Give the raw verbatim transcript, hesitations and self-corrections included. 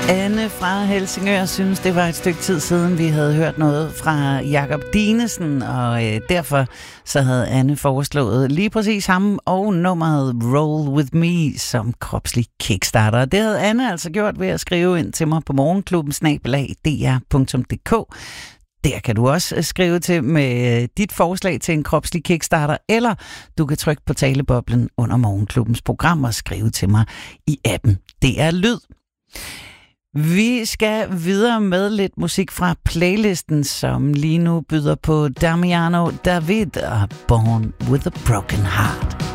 Anne fra Helsingør synes, det var et stykke tid siden, vi havde hørt noget fra Jakob Dinesen, og øh, derfor så havde Anne foreslået lige præcis ham og nummeret Roll With Me som kropslig kickstarter. Det havde Anne altså gjort ved at skrive ind til mig på morgenklubben snabel-a d r punktum d k. Der kan du også skrive til med dit forslag til en kropslig kickstarter, eller du kan trykke på taleboblen under morgenklubbens program og skrive til mig i appen. Det er lyd. Vi skal videre med lidt musik fra playlisten, som lige nu byder på Damiano David og Born With A Broken Heart.